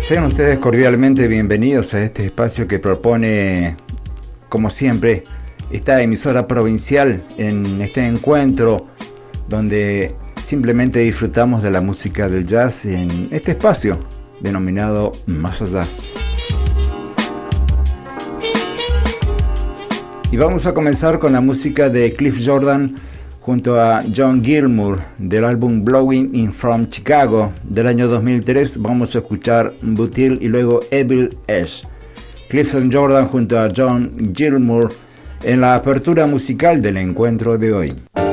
Sean ustedes cordialmente bienvenidos a este espacio que propone, como siempre, esta emisora provincial en este encuentro donde simplemente disfrutamos de la música del jazz en este espacio denominado Más Jazz. Y vamos a comenzar con la música de Cliff Jordan junto a John Gilmour del álbum Blowing In From Chicago del año 2003. Vamos a escuchar Butil y luego Evil Ash. Cliff Jordan junto a John Gilmour en la apertura musical del encuentro de hoy.